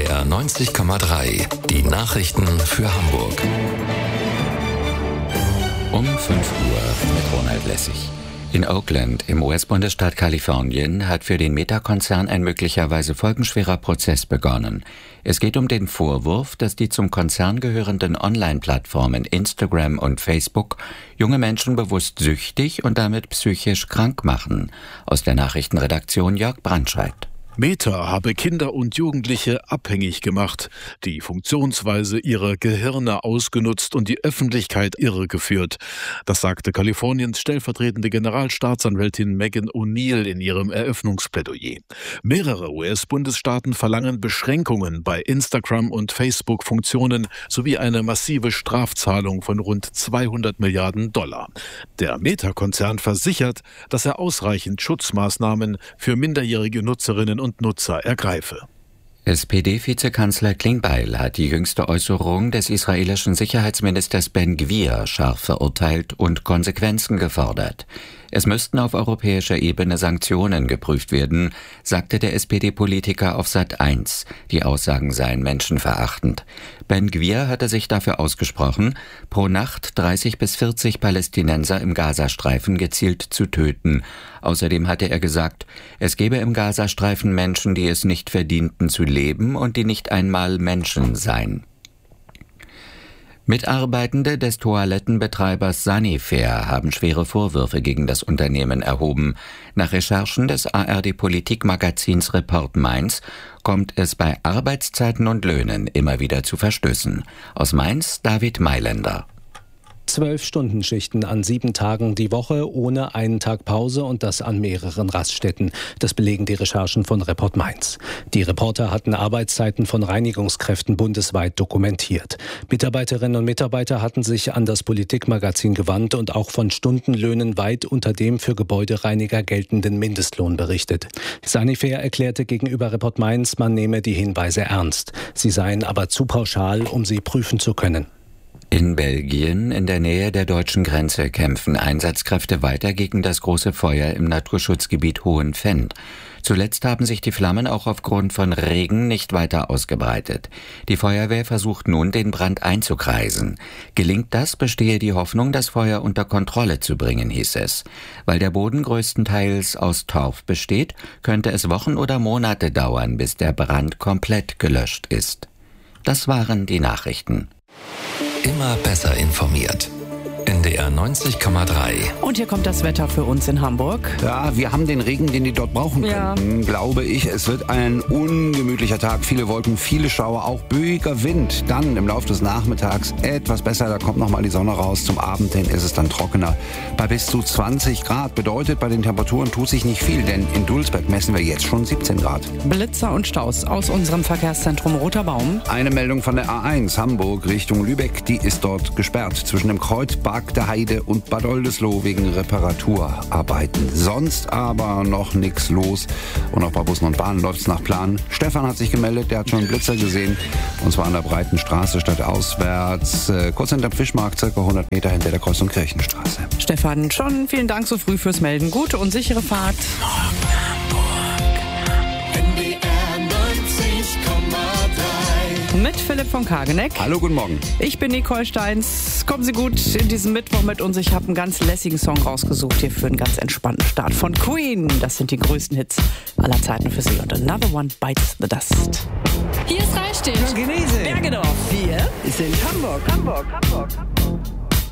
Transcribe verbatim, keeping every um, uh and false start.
R neunzig Komma drei. Die Nachrichten für Hamburg. Um fünf Uhr mit Ronald Lessig. In Oakland im U S-Bundesstaat Kalifornien hat für den Meta-Konzern ein möglicherweise folgenschwerer Prozess begonnen. Es geht um den Vorwurf, dass die zum Konzern gehörenden Online-Plattformen Instagram und Facebook junge Menschen bewusst süchtig und damit psychisch krank machen. Aus der Nachrichtenredaktion Jörg Brandscheid. Meta habe Kinder und Jugendliche abhängig gemacht, die Funktionsweise ihrer Gehirne ausgenutzt und die Öffentlichkeit irregeführt. Das sagte Kaliforniens stellvertretende Generalstaatsanwältin Megan O'Neill in ihrem Eröffnungsplädoyer. Mehrere U S-Bundesstaaten verlangen Beschränkungen bei Instagram- und Facebook-Funktionen sowie eine massive Strafzahlung von rund zweihundert Milliarden Dollar. Der Meta-Konzern versichert, dass er ausreichend Schutzmaßnahmen für minderjährige Nutzerinnen und Nutzer ergreife. S P D-Vizekanzler Klingbeil hat die jüngste Äußerung des israelischen Sicherheitsministers Ben Gvir scharf verurteilt und Konsequenzen gefordert. Es müssten auf europäischer Ebene Sanktionen geprüft werden, sagte der S P D-Politiker auf Sat eins. Die Aussagen seien menschenverachtend. Ben Gvir hatte sich dafür ausgesprochen, pro Nacht dreißig bis vierzig Palästinenser im Gazastreifen gezielt zu töten. Außerdem hatte er gesagt, es gebe im Gazastreifen Menschen, die es nicht verdienten zu leben und die nicht einmal Menschen seien. Mitarbeitende des Toilettenbetreibers Sanifair haben schwere Vorwürfe gegen das Unternehmen erhoben. Nach Recherchen des A R D-Politikmagazins Report Mainz kommt es bei Arbeitszeiten und Löhnen immer wieder zu Verstößen. Aus Mainz David Mailänder. Zwölf-Stunden-Schichten an sieben Tagen die Woche, ohne einen Tag Pause und das an mehreren Raststätten. Das belegen die Recherchen von Report Mainz. Die Reporter hatten Arbeitszeiten von Reinigungskräften bundesweit dokumentiert. Mitarbeiterinnen und Mitarbeiter hatten sich an das Politikmagazin gewandt und auch von Stundenlöhnen weit unter dem für Gebäudereiniger geltenden Mindestlohn berichtet. Sanifair erklärte gegenüber Report Mainz, man nehme die Hinweise ernst. Sie seien aber zu pauschal, um sie prüfen zu können. In Belgien, in der Nähe der deutschen Grenze, kämpfen Einsatzkräfte weiter gegen das große Feuer im Naturschutzgebiet Hohenfend. Zuletzt haben sich die Flammen auch aufgrund von Regen nicht weiter ausgebreitet. Die Feuerwehr versucht nun, den Brand einzukreisen. Gelingt das, bestehe die Hoffnung, das Feuer unter Kontrolle zu bringen, hieß es. Weil der Boden größtenteils aus Torf besteht, könnte es Wochen oder Monate dauern, bis der Brand komplett gelöscht ist. Das waren die Nachrichten. Immer besser informiert. N D R neunzig Komma drei. Und hier kommt das Wetter für uns in Hamburg. Ja, wir haben den Regen, den die dort brauchen könnten, ja. Glaube ich. Es wird ein ungemütlicher Tag. Viele Wolken, viele Schauer, auch böiger Wind. Dann im Laufe des Nachmittags etwas besser. Da kommt nochmal die Sonne raus. Zum Abend hin ist es dann trockener. Bei bis zu zwanzig Grad bedeutet, bei den Temperaturen tut sich nicht viel. Denn in Dulsberg messen wir jetzt schon siebzehn Grad. Blitzer und Staus aus unserem Verkehrszentrum Roter Baum. Eine Meldung von der A eins Hamburg Richtung Lübeck. Die ist dort gesperrt zwischen dem Kreuzberg der Heide und Bad Oldesloe wegen Reparaturarbeiten. Sonst aber noch nichts los. Und auch bei Bussen und Bahnen läuft es nach Plan. Stefan hat sich gemeldet, der hat schon einen Blitzer gesehen. Und zwar an der Breiten Straße stadtauswärts. Äh, kurz hinterm Fischmarkt, circa hundert Meter hinter der Kreuzung Kirchenstraße. Stefan, schon vielen Dank so früh fürs Melden. Gute und sichere Fahrt. Mit Philipp von Kageneck. Hallo, guten Morgen. Ich bin Nicole Steins. Kommen Sie gut in diesen Mittwoch mit uns. Ich habe einen ganz lässigen Song rausgesucht hier für einen ganz entspannten Start von Queen. Das sind die größten Hits aller Zeiten für Sie. Und Another One Bites the Dust. Hier ist Reichstett. Bergedorf. Wir sind Hamburg. Hamburg, Hamburg, Hamburg.